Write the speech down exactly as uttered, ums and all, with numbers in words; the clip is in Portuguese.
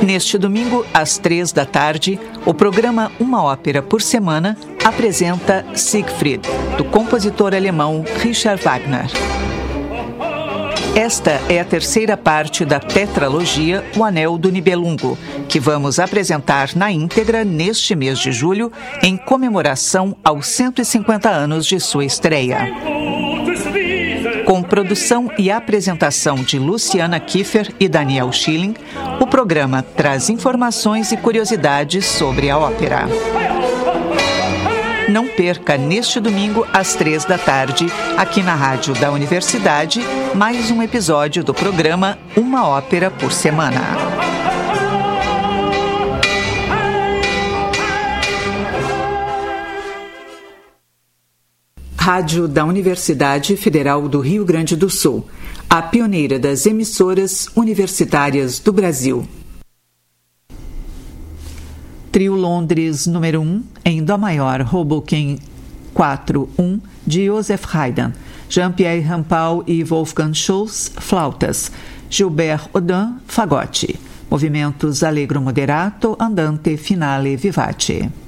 Neste domingo, às três da tarde, o programa Uma Ópera por Semana apresenta Siegfried, do compositor alemão Richard Wagner. Esta é a terceira parte da tetralogia O Anel do Nibelungo, que vamos apresentar na íntegra neste mês de julho, em comemoração aos cento e cinquenta anos de sua estreia. Com produção e apresentação de Luciana Kiefer e Daniel Schilling, o programa traz informações e curiosidades sobre a ópera. Não perca neste domingo, às três da tarde, aqui na Rádio da Universidade, mais um episódio do programa Uma Ópera por Semana. Rádio da Universidade Federal do Rio Grande do Sul, a pioneira das emissoras universitárias do Brasil. Trio Londres número um, em Dó maior, Hoboken quatro um, de Joseph Haydn, Jean-Pierre Rampal e Wolfgang Schultz, flautas, Gilbert Audin, fagote, movimentos allegro moderato, andante finale vivace.